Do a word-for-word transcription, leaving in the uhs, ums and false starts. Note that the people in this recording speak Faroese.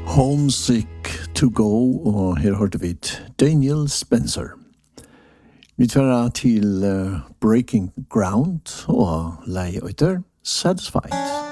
Homesick to go, og her hørte vi Daniel Spencer. Vi tverra til uh, Breaking Ground og leie øyter Satisfied.